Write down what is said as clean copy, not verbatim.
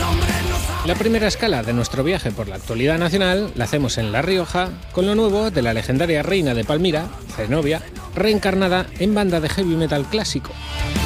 La primera escala de nuestro viaje por la actualidad nacional la hacemos en La Rioja con lo nuevo de la legendaria reina de Palmira, Zenobia, reencarnada en banda de heavy metal clásico.